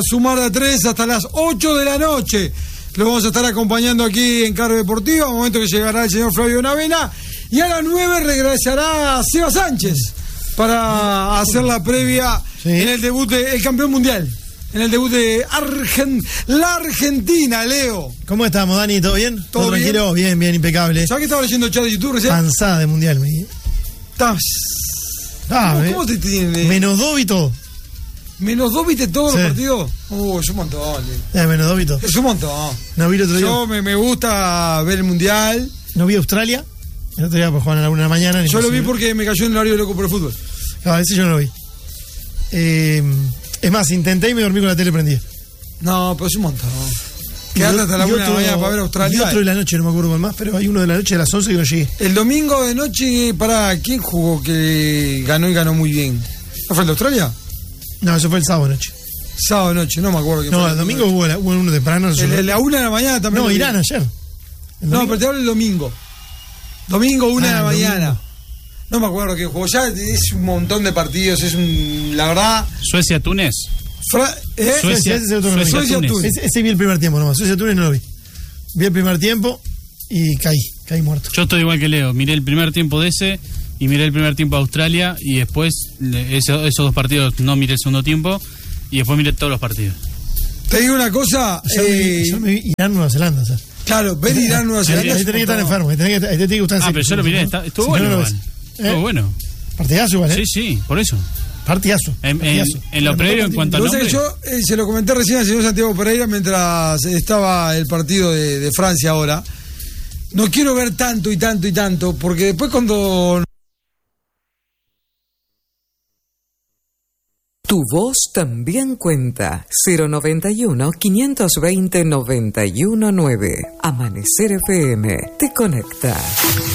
Sumar de a 3 hasta las 8 de la noche. Lo vamos a estar acompañando aquí en Cargo Deportiva, un momento que llegará el señor Flavio Navena. Y a las 9 regresará Seba Sánchez para hacer la previa en el debut del campeón mundial. En el debut de la Argentina, Leo. ¿Cómo estamos, Dani? ¿Todo bien? ¿Todo tranquilo? Bien, bien, impecable. ¿Sabes que estaba leyendo el chat de YouTube recién? Cansada de mundial, me dije. ¿Cómo te tiene? Menos 2 y todo. ¿Menos 2 viste todos los partidos? Es un montón. Menos 2 y todo. Es un montón. No vi el otro día. Yo me gusta ver el mundial. No vi Australia. El otro día pues jugaban a la 1 de la mañana. Yo lo vi porque me cayó en el horario loco por el fútbol. No, ese yo no lo vi. Es más, intenté y me dormí con la tele prendida. No, pero es un montón. Quedate hasta la 1 de la mañana para ver Australia. Y otro de la noche, no me acuerdo cuál más, pero hay uno de la noche a las 11 que no llegué. El domingo de noche, ¿quién jugó que ganó y ganó muy bien? ¿No fue el de Australia? No, eso fue el sábado noche. Sábado noche, no me acuerdo. No, el domingo hubo uno temprano. El la 1 de la mañana también. No, Irán ayer. No, pero te hablo el domingo. Domingo, 1 de la mañana. Domingo. No me acuerdo quién jugó. Ya es un montón de partidos. La verdad. Suecia-Túnez. Suecia-Túnez. Ese vi el primer tiempo nomás. Suecia-Túnez no lo vi. Vi el primer tiempo y caí muerto. Yo estoy igual que Leo. Miré el primer tiempo de ese y miré el primer tiempo de Australia y después esos dos partidos no miré el segundo tiempo y después miré todos los partidos. Te digo una cosa. Yo me vi Irán-Nueva Zelanda, ¿sabes? Claro, ver Irán-Nueva Zelanda. Ahí tenés que estar enfermo. Ahí tenés que gustar. Pero yo lo miré. Estuvo bueno. Estuvo bueno. Partidazo igual, ¿eh? Sí, por eso. Partidazo. En lo previo, en cuanto a nombre. Yo se lo comenté recién al señor Santiago Pereira mientras estaba el partido de Francia ahora. No quiero ver tanto y tanto y tanto, porque después cuando... Tu voz también cuenta. 091-520-919. Amanecer FM te conecta.